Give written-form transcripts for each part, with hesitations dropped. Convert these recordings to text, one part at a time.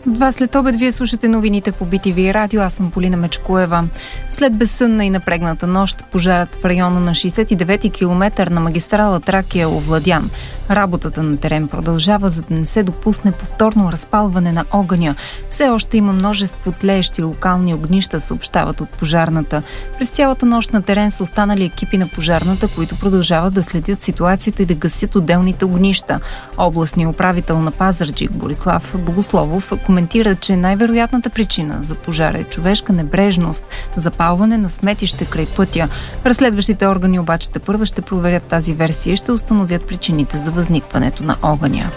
В 2 след обед вие слушате новините по BTV радио. Аз съм Полина Мечкоева. След безсънна и напрегната нощ, пожарът в района на 69-ти километър на магистрала Тракия е овладян. Работата на терен продължава, за да не се допусне повторно разпалване на огъня. Все още има множество тлеещи локални огнища, съобщават от пожарната. През цялата нощ на терен са останали екипи на пожарната, които продължават да следят ситуацията и да гасят отделните огнища. Областният управител на Пазарджик Борислав Богословов коментира, че най-вероятната причина за пожара е човешка небрежност, запалване на сметище край пътя. Разследващите органи обаче тепърва ще проверят тази версия и ще установят причините за възникването на огъня.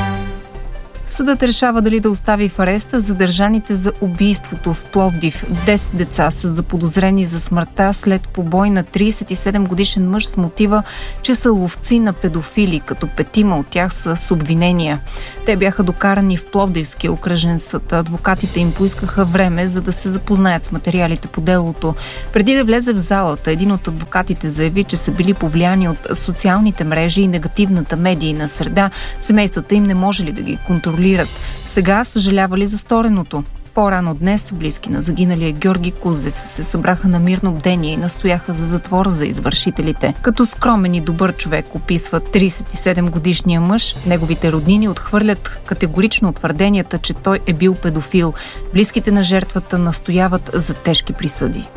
Съдът решава дали да остави в ареста задържаните за убийството в Пловдив. 10 деца са заподозрени за смъртта след побой на 37-годишен мъж с мотива, че са ловци на педофили, като 5 от тях са с обвинения. Те бяха докарани в Пловдивския окръжен съд. Адвокатите им поискаха време, за да се запознаят с материалите по делото. Преди да влезе в залата, един от адвокатите заяви, че са били повлияни от социалните мрежи и негативната медийна среда. Семействата им не можели да ги контролират. Сега съжалявали за стореното. По-рано днес близки на загиналия Георги Кузев се събраха на мирно бдение и настояха за затвора за извършителите. Като скромен и добър човек описва 37-годишния мъж, неговите роднини отхвърлят категорично твърденията, че той е бил педофил. Близките на жертвата настояват за тежки присъди.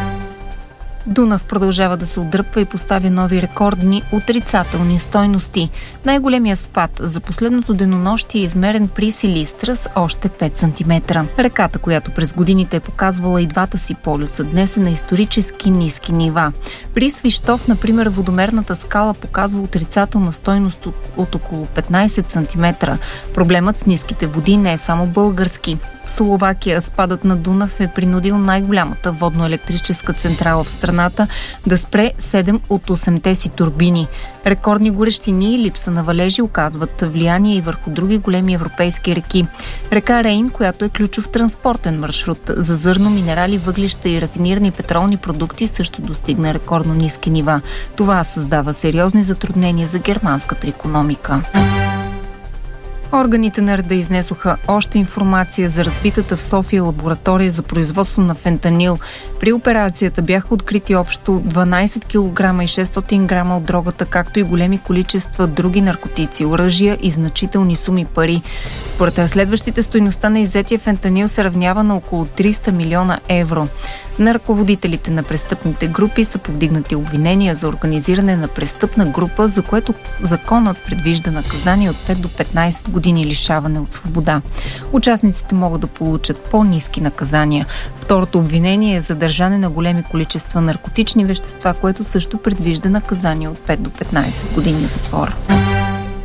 Дунав продължава да се отдръпва и поставя нови рекордни отрицателни стойности. Най-големият спад за последното денонощие е измерен при Силистра с още 5 см. Реката, която през годините е показвала и двата си полюса, днес е на исторически ниски нива. При Свищов, например, водомерната скала показва отрицателна стойност от около 15 см. Проблемът с ниските води не е само български. В Словакия спадът на Дунав е принудил най-голямата водноелектрическа централа в страната да спре 7 от 8-те си турбини. Рекордни горещини и липса на валежи оказват влияние и върху други големи европейски реки. Река Рейн, която е ключов транспортен маршрут за зърно, минерали, въглища и рафинирани петролни продукти, също достигна рекордно ниски нива. Това създава сериозни затруднения за германската икономика. Органите на реда изнесоха още информация за разбитата в София лаборатория за производство на фентанил. При операцията бяха открити общо 12 кг и 600 грама от дрогата, както и големи количества други наркотици, оръжия и значителни суми пари. Според разследващите, стойността на иззетия фентанил се равнява на около 300 милиона евро. На ръководителите на престъпните групи са повдигнати обвинения за организиране на престъпна група, за което законът предвижда наказание от 5 до 15 години лишаване от свобода. Участниците могат да получат по-ниски наказания. Второто обвинение е за държане на големи количества наркотични вещества, което също предвижда наказание от 5 до 15 години затвор.